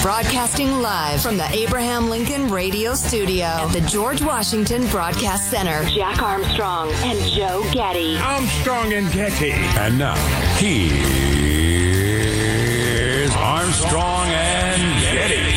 Broadcasting live from the Abraham Lincoln Radio Studio at the George Washington Broadcast Center. Jack Armstrong and Joe Getty. Armstrong and Getty. And now, here's Armstrong and Getty.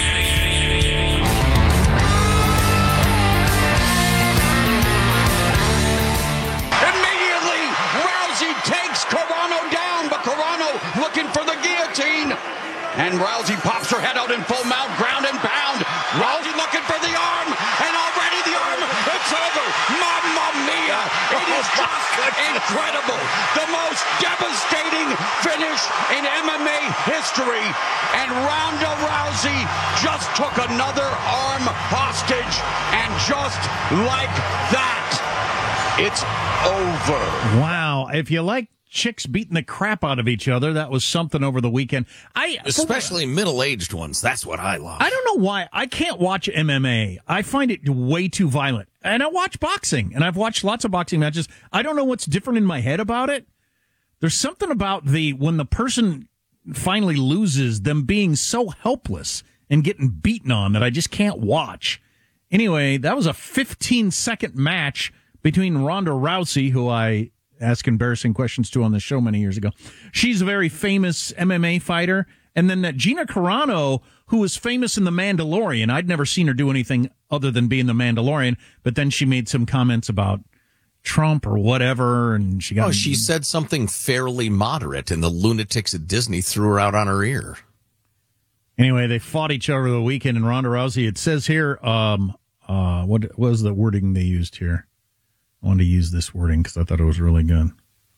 Immediately, Rousey takes Carano down, but Carano looking for the guillotine. And Rousey pops her head out in full mount, ground and pound. Rousey looking for the arm, and already the arm, it's over. Mamma mia! It is just incredible. The most devastating finish in MMA history. And Ronda Rousey just took another arm hostage, and just like that, it's over. Wow. If you like chicks beating the crap out of each other, that was something over the weekend. Especially middle-aged ones. That's what I love. I don't know why. I can't watch MMA. I find it way too violent. And I watch boxing, and I've watched lots of boxing matches. I don't know what's different in my head about it. There's something about when the person finally loses, them being so helpless and getting beaten on that I just can't watch. Anyway, that was a 15-second match between Ronda Rousey, who I ask embarrassing questions to on the show many years ago. She's a very famous MMA fighter. And then that Gina Carano, who was famous in The Mandalorian. I'd never seen her do anything other than being The Mandalorian, but then she made some comments about Trump or whatever, and she got... she said something fairly moderate, and the lunatics at Disney threw her out on her ear. Anyway, they fought each other the weekend, and Ronda Rousey, it says here, what was the wording they used here? I wanted to use this wording because I thought it was really good.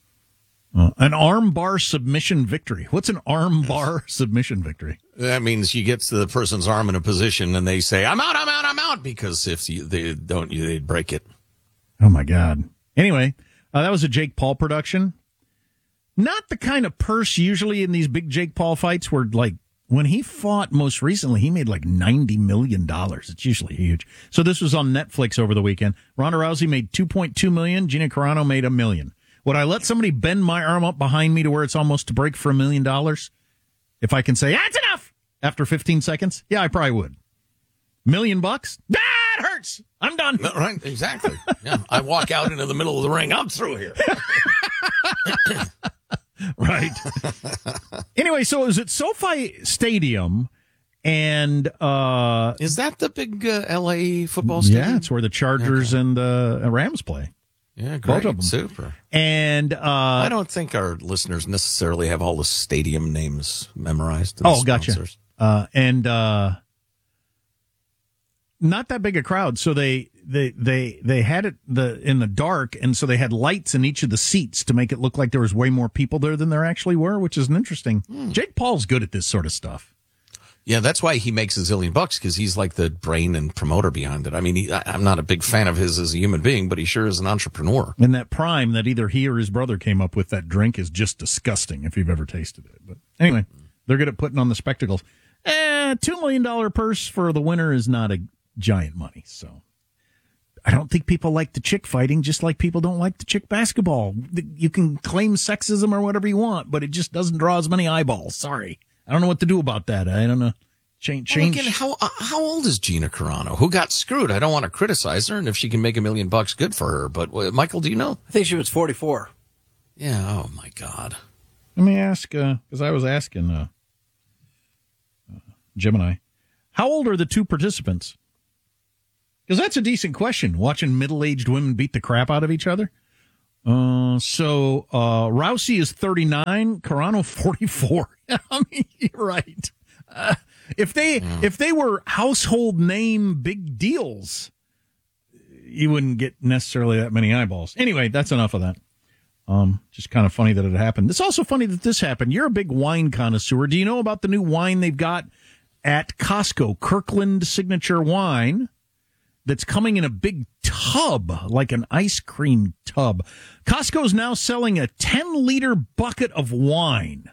An arm bar submission victory. What's an arm bar submission victory? That means she gets the person's arm in a position and they say, I'm out, because if they don't, they'd break it. Oh, my God. Anyway, that was a Jake Paul production. Not the kind of purse usually in these big Jake Paul fights where, like, when he fought most recently, he made like $90 million. It's usually huge. So this was on Netflix over the weekend. Ronda Rousey made $2.2 million. Gina Carano made $1 million. Would I let somebody bend my arm up behind me to where it's almost to break for $1 million? If I can say, that's enough after 15 seconds? Yeah, I probably would. $1 million? That hurts. I'm done. No, right, exactly. Yeah, I walk out into the middle of the ring. I'm through here. Right. Anyway, so it was at SoFi Stadium, and is that the big LA football stadium? Yeah, it's where the Chargers and the Rams play. Yeah, great. Both of them. Super. And I don't think our listeners necessarily have all the stadium names memorized. Gotcha. Not that big a crowd, so they had it in the dark, and so they had lights in each of the seats to make it look like there was way more people there than there actually were, which is an interesting. Jake Paul's good at this sort of stuff. Yeah, that's why he makes $1 zillion, because he's like the brain and promoter behind it. I mean, I'm not a big fan of his as a human being, but he sure is an entrepreneur. And that Prime that either he or his brother came up with, that drink, is just disgusting if you've ever tasted it. But anyway, they're good at putting on the spectacles. $2 million purse for the winner is not a giant money, so I don't think people like the chick fighting, just like people don't like the chick basketball. You can claim sexism or whatever you want, but it just doesn't draw as many eyeballs. Sorry, I don't know what to do about that. I don't know. Change. Well, again, how old is Gina Carano? Who got screwed? I don't want to criticize her, and if she can make $1 million, good for her. But Michael, do you know? I think she was 44. Yeah. Oh my God. Let me ask, because I was asking Gemini, how old are the two participants? Because that's a decent question, watching middle-aged women beat the crap out of each other. So Rousey is 39, Carano 44. I mean, you're right. If they were household name big deals, you wouldn't get necessarily that many eyeballs. Anyway, that's enough of that. Just kind of funny that it happened. It's also funny that this happened. You're a big wine connoisseur. Do you know about the new wine they've got at Costco, Kirkland Signature Wine? That's coming in a big tub, like an ice cream tub. Costco's now selling a 10-liter bucket of wine.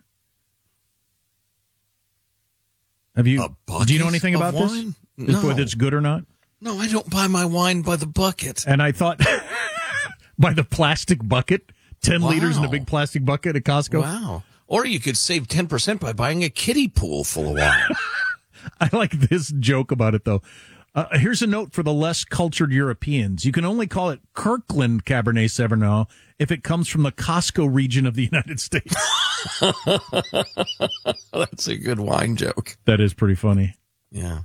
Do you know anything about wine? this? No. Whether it's good or not? No, I don't buy my wine by the bucket. And I thought, by the plastic bucket, 10 liters in a big plastic bucket at Costco. Wow. Or you could save 10% by buying a kiddie pool full of wine. I like this joke about it, though. Here's a note for the less cultured Europeans. You can only call it Kirkland Cabernet Sauvignon if it comes from the Costco region of the United States. That's a good wine joke. That is pretty funny. Yeah.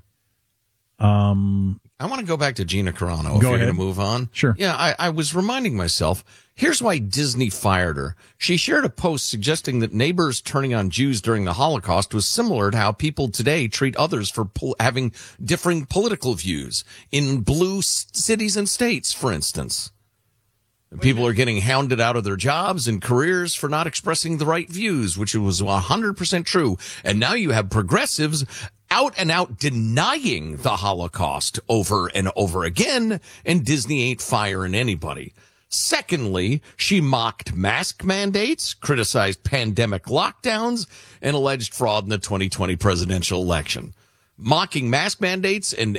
I want to go back to Gina Carano if you're going to move on. Sure. Yeah, I was reminding myself, here's why Disney fired her. She shared a post suggesting that neighbors turning on Jews during the Holocaust was similar to how people today treat others for having differing political views in blue cities and states, for instance. People are getting hounded out of their jobs and careers for not expressing the right views, which was 100% true. And now you have progressives out and out denying the Holocaust over and over again, and Disney ain't firing anybody. Secondly, she mocked mask mandates, criticized pandemic lockdowns, and alleged fraud in the 2020 presidential election. Mocking mask mandates and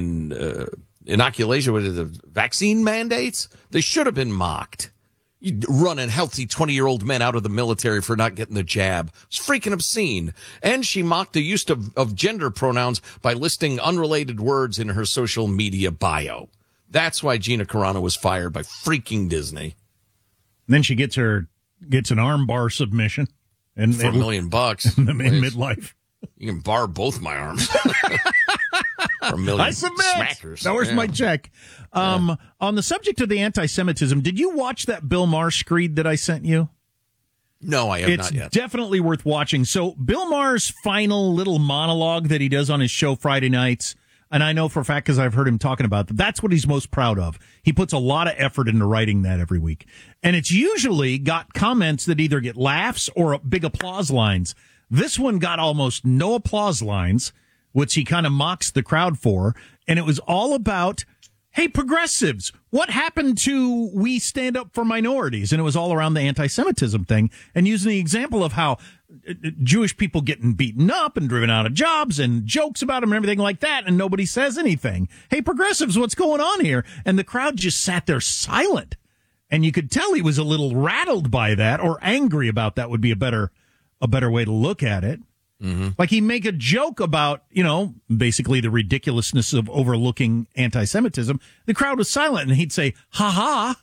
inoculation with the vaccine mandates, they should have been mocked. You running healthy 20-year-old men out of the military for not getting the jab. It's freaking obscene. And she mocked the use of gender pronouns by listing unrelated words in her social media bio. That's why Gina Carano was fired by freaking Disney. And then she gets an armbar submission. And for $1 million. In midlife. You can bar both my arms. For $1 million. I submit. Smackers. Now, where's my check? On the subject of the anti-Semitism, did you watch that Bill Maher screed that I sent you? No, I have not yet. It's definitely worth watching. So Bill Maher's final little monologue that he does on his show Friday nights, and I know for a fact because I've heard him talking about that, that's what he's most proud of. He puts a lot of effort into writing that every week. And it's usually got comments that either get laughs or big applause lines. This one got almost no applause lines, which he kind of mocks the crowd for. And it was all about, hey, progressives, what happened to we stand up for minorities? And it was all around the anti-Semitism thing and using the example of how Jewish people getting beaten up and driven out of jobs and jokes about them and everything like that. And nobody says anything. Hey, progressives, what's going on here? And the crowd just sat there silent. And you could tell he was a little rattled by that, or angry about that would be a better way to look at it. Mm-hmm. Like he'd make a joke about, basically the ridiculousness of overlooking anti-Semitism. The crowd was silent and he'd say, ha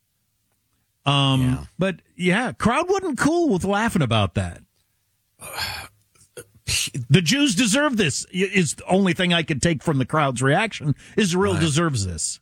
ha. But yeah, crowd wasn't cool with laughing about that. The Jews deserve this is the only thing I could take from the crowd's reaction. Israel deserves this.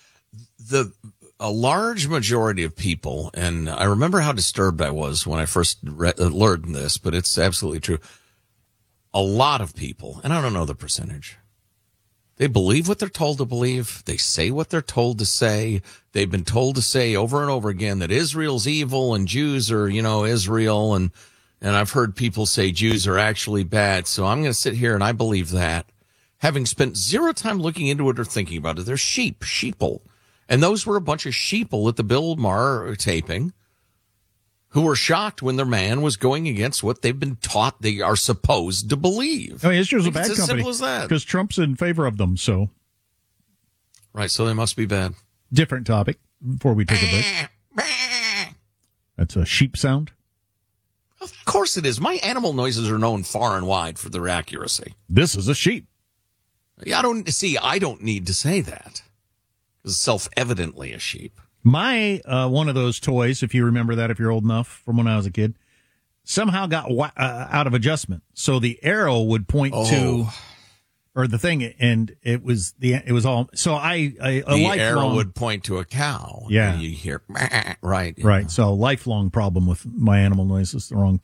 A large majority of people, and I remember how disturbed I was when I first learned this, but it's absolutely true. A lot of people, and I don't know the percentage, they believe what they're told to believe. They say what they're told to say. They've been told to say over and over again that Israel's evil and Jews are, Israel. And I've heard people say Jews are actually bad. So I'm going to sit here and I believe that. Having spent zero time looking into it or thinking about it, they're sheeple. And those were a bunch of sheeple at the Bill Maher taping who were shocked when their man was going against what they've been taught they are supposed to believe. I mean, Israel's a bad company. It's as simple as that. Because Trump's in favor of them, so. Right, so they must be bad. Different topic before we take a break. That's a sheep sound? Of course it is. My animal noises are known far and wide for their accuracy. This is a sheep. I don't need to say that. It's self-evidently a sheep. My one of those toys, if you remember that, if you're old enough, from when I was a kid, somehow got out of adjustment. So the arrow would point to, or the thing, and it was all. So the arrow would point to a cow. Yeah, and you hear right. Right. So lifelong problem with my animal noises. The wrong